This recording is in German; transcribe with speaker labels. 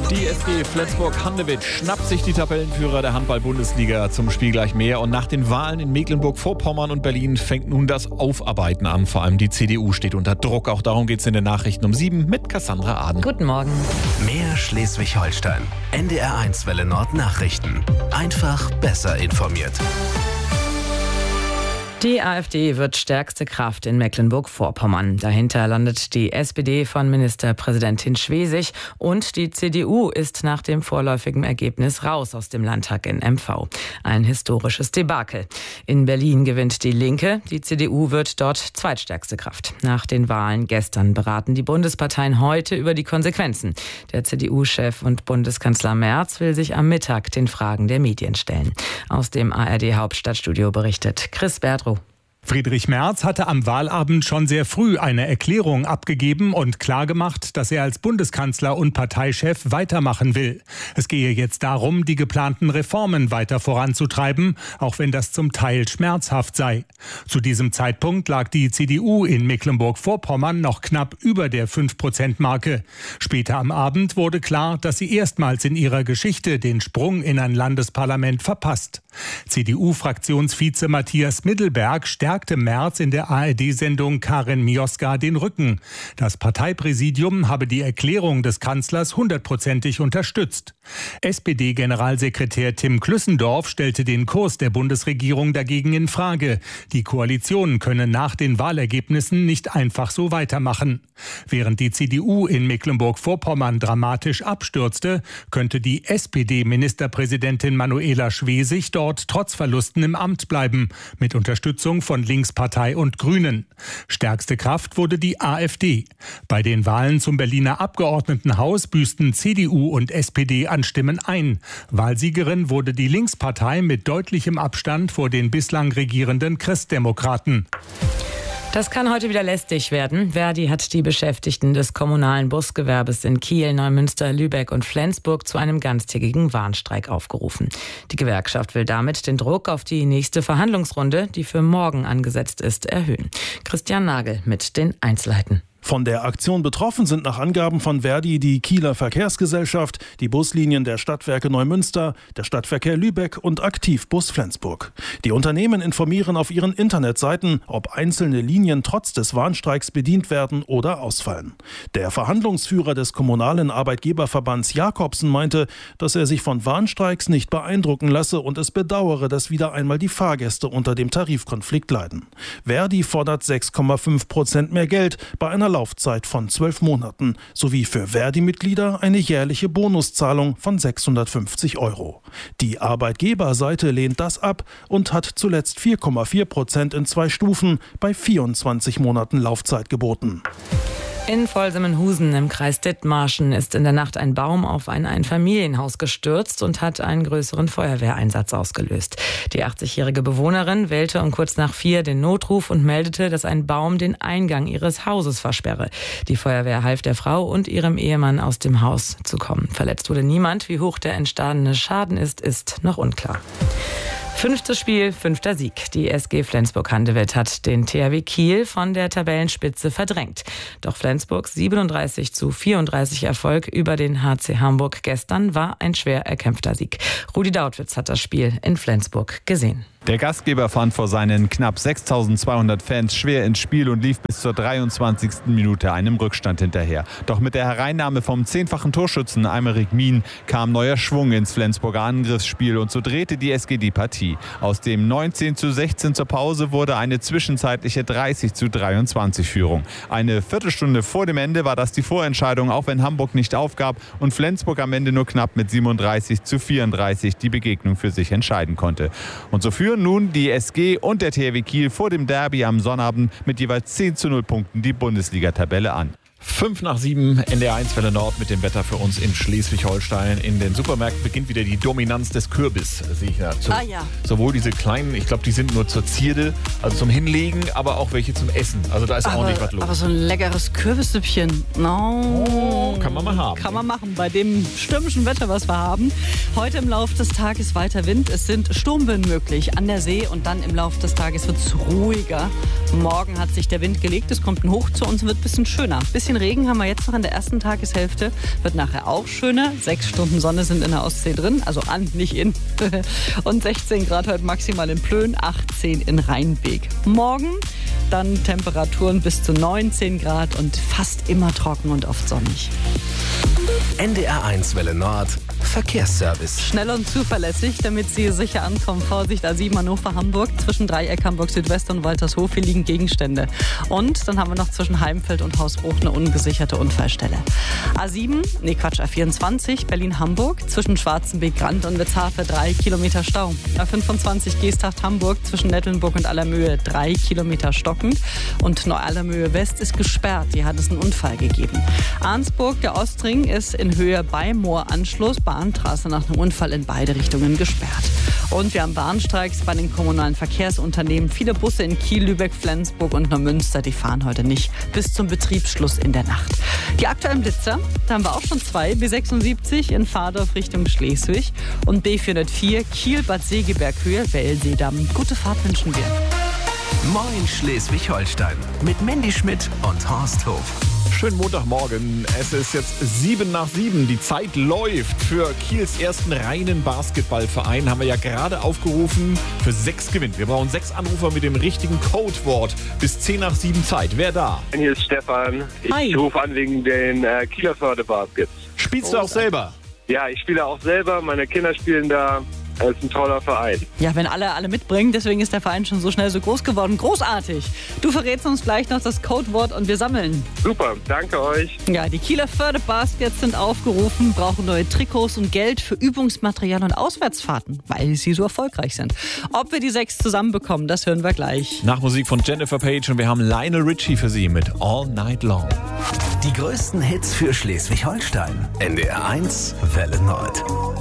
Speaker 1: Die SG Flensburg-Handewitt schnappt sich die Tabellenführer der Handball-Bundesliga. Zum Spiel gleich mehr. Und nach den Wahlen in Mecklenburg-Vorpommern und Berlin fängt nun das Aufarbeiten an. Vor allem die CDU steht unter Druck. Auch darum geht es in den Nachrichten um 7 mit Cassandra Aden.
Speaker 2: Guten Morgen.
Speaker 3: Mehr Schleswig-Holstein. NDR1 Welle Nord Nachrichten. Einfach besser informiert.
Speaker 2: Die AfD wird stärkste Kraft in Mecklenburg-Vorpommern. Dahinter landet die SPD von Ministerpräsidentin Schwesig und die CDU ist nach dem vorläufigen Ergebnis raus aus dem Landtag in MV. Ein historisches Debakel. In Berlin gewinnt die Linke, die CDU wird dort zweitstärkste Kraft. Nach den Wahlen gestern beraten die Bundesparteien heute über die Konsequenzen. Der CDU-Chef und Bundeskanzler Merz will sich am Mittag den Fragen der Medien stellen. Aus dem ARD-Hauptstadtstudio berichtet Chris Bertrow.
Speaker 4: Friedrich Merz hatte am Wahlabend schon sehr früh eine Erklärung abgegeben und klargemacht, dass er als Bundeskanzler und Parteichef weitermachen will. Es gehe jetzt darum, die geplanten Reformen weiter voranzutreiben, auch wenn das zum Teil schmerzhaft sei. Zu diesem Zeitpunkt lag die CDU in Mecklenburg-Vorpommern noch knapp über der 5%-Marke. Später am Abend wurde klar, dass sie erstmals in ihrer Geschichte den Sprung in ein Landesparlament verpasst. CDU-Fraktionsvize Matthias Middelberg stärkte Merz in der ARD-Sendung Karin Mioska den Rücken. Das Parteipräsidium habe die Erklärung des Kanzlers 100%ig unterstützt. SPD-Generalsekretär Tim Klüssendorf stellte den Kurs der Bundesregierung dagegen in Frage. Die Koalition könne nach den Wahlergebnissen nicht einfach so weitermachen. Während die CDU in Mecklenburg-Vorpommern dramatisch abstürzte, könnte die SPD-Ministerpräsidentin Manuela Schwesig dort trotz Verlusten im Amt bleiben, mit Unterstützung von Linkspartei und Grünen. Stärkste Kraft wurde die AfD. Bei den Wahlen zum Berliner Abgeordnetenhaus büßten CDU und SPD an Stimmen ein. Wahlsiegerin wurde die Linkspartei mit deutlichem Abstand vor den bislang regierenden Christdemokraten.
Speaker 2: Das kann heute wieder lästig werden. Verdi hat die Beschäftigten des kommunalen Busgewerbes in Kiel, Neumünster, Lübeck und Flensburg zu einem ganztägigen Warnstreik aufgerufen. Die Gewerkschaft will damit den Druck auf die nächste Verhandlungsrunde, die für morgen angesetzt ist, erhöhen. Christian Nagel mit den Einzelheiten.
Speaker 5: Von der Aktion betroffen sind nach Angaben von Verdi die Kieler Verkehrsgesellschaft, die Buslinien der Stadtwerke Neumünster, der Stadtverkehr Lübeck und Aktivbus Flensburg. Die Unternehmen informieren auf ihren Internetseiten, ob einzelne Linien trotz des Warnstreiks bedient werden oder ausfallen. Der Verhandlungsführer des kommunalen Arbeitgeberverbands Jakobsen meinte, dass er sich von Warnstreiks nicht beeindrucken lasse und es bedauere, dass wieder einmal die Fahrgäste unter dem Tarifkonflikt leiden. Verdi fordert 6,5% mehr Geld bei einer Laufzeit von 12 Monaten sowie für Verdi-Mitglieder eine jährliche Bonuszahlung von 650 €. Die Arbeitgeberseite lehnt das ab und hat zuletzt 4,4% in 2 Stufen bei 24 Monaten Laufzeit geboten.
Speaker 2: In Volsemmenhusen im Kreis Dithmarschen ist in der Nacht ein Baum auf ein Einfamilienhaus gestürzt und hat einen größeren Feuerwehreinsatz ausgelöst. Die 80-jährige Bewohnerin wählte um kurz nach 4 den Notruf und meldete, dass ein Baum den Eingang ihres Hauses versperre. Die Feuerwehr half der Frau und ihrem Ehemann aus dem Haus zu kommen. Verletzt wurde niemand. Wie hoch der entstandene Schaden ist noch unklar. 5. Spiel, 5. Sieg. Die SG Flensburg-Handewitt hat den THW Kiel von der Tabellenspitze verdrängt. Doch Flensburgs 37:34 Erfolg über den HC Hamburg gestern war ein schwer erkämpfter Sieg. Rudi Dautwitz hat das Spiel in Flensburg gesehen.
Speaker 1: Der Gastgeber fand vor seinen knapp 6.200 Fans schwer ins Spiel und lief bis zur 23. Minute einem Rückstand hinterher. Doch mit der Hereinnahme vom 10-fachen Torschützen Aymeric Mien kam neuer Schwung ins Flensburger Angriffsspiel und so drehte die SG die Partie. Aus dem 19:16 zur Pause wurde eine zwischenzeitliche 30:23 Führung. Eine Viertelstunde vor dem Ende war das die Vorentscheidung, auch wenn Hamburg nicht aufgab und Flensburg am Ende nur knapp mit 37:34 die Begegnung für sich entscheiden konnte. Und so führen nun die SG und der THW Kiel vor dem Derby am Sonnabend mit jeweils 10:0 Punkten die Bundesliga-Tabelle an. 5 nach 7, NDR1 Welle Nord mit dem Wetter für uns in Schleswig-Holstein. In den Supermärkten beginnt wieder die Dominanz des Kürbis, sehe ich dazu.
Speaker 6: Ja.
Speaker 1: Sowohl diese kleinen, ich glaube, die sind nur zur Zierde, also zum Hinlegen, aber auch welche zum Essen. Also da ist ordentlich was los.
Speaker 6: Aber so ein leckeres Kürbissüppchen,
Speaker 1: kann man mal haben.
Speaker 6: Kann man machen bei dem stürmischen Wetter, was wir haben. Heute im Laufe des Tages weiter Wind. Es sind Sturmböen möglich an der See und dann im Laufe des Tages wird es ruhiger. Morgen hat sich der Wind gelegt, es kommt ein Hoch zu uns und wird ein bisschen schöner. Bisschen Regen haben wir jetzt noch in der ersten Tageshälfte. Wird nachher auch schöner. 6 Stunden Sonne sind in der Ostsee drin, also an, nicht in. Und 16 Grad heute maximal in Plön, 18 in Rheinbeek. Morgen dann Temperaturen bis zu 19 Grad und fast immer trocken und oft sonnig.
Speaker 3: NDR1 Welle Nord Verkehrsservice.
Speaker 6: Schnell und zuverlässig, damit Sie sicher ankommen. Vorsicht, A7 Hannover-Hamburg. Zwischen Dreieck Hamburg Südwest und Waltershof, hier liegen Gegenstände. Und dann haben wir noch zwischen Heimfeld und Hausbruch eine ungesicherte Unfallstelle. A24 Berlin-Hamburg. Zwischen Schwarzenbeek-Grand und Witzhafe 3 Kilometer Stau. A25 Geesthacht-Hamburg. Zwischen Nettelnburg und Allermöhe 3 Kilometer stockend. Und Neu-Allermöhe West ist gesperrt. Hier hat es einen Unfall gegeben. Arnsburg, der Ostring, ist in Höhe bei Mooranschluss. Bahntrasse nach einem Unfall in beide Richtungen gesperrt. Und wir haben Bahnstreiks bei den kommunalen Verkehrsunternehmen. Viele Busse in Kiel, Lübeck, Flensburg und Neumünster, die fahren heute nicht bis zum Betriebsschluss in der Nacht. Die aktuellen Blitzer, da haben wir auch schon 2. B76 in Fahrdorf Richtung Schleswig und B404 Kiel-Bad Segeberg-Höhe Wellseedamm. Gute Fahrt wünschen wir.
Speaker 3: Moin Schleswig-Holstein mit Mandy Schmidt und Horst Hof.
Speaker 7: Schönen Montagmorgen. Es ist jetzt 7:07. Die Zeit läuft für Kiels ersten reinen Basketballverein. Haben wir ja gerade aufgerufen für 6 gewinnt. Wir brauchen 6 Anrufer mit dem richtigen Codewort. Bis 10:07 Zeit. Wer da?
Speaker 8: Hier ist Stefan. Ich rufe an wegen den Kieler Förderbaskets.
Speaker 7: Spielst du auch selber?
Speaker 8: Ja, ich spiele auch selber. Meine Kinder spielen da. Das ist ein toller Verein.
Speaker 6: Ja, wenn alle mitbringen, deswegen ist der Verein schon so schnell so groß geworden. Großartig. Du verrätst uns gleich noch das Codewort und wir sammeln.
Speaker 8: Super, danke euch.
Speaker 6: Ja, die Kieler Förderbaskets sind aufgerufen, brauchen neue Trikots und Geld für Übungsmaterial und Auswärtsfahrten, weil sie so erfolgreich sind. Ob wir die 6 zusammenbekommen, das hören wir gleich.
Speaker 7: Nach Musik von Jennifer Page und wir haben Lionel Richie für Sie mit All Night Long.
Speaker 3: Die größten Hits für Schleswig-Holstein. NDR1 Welle Nord.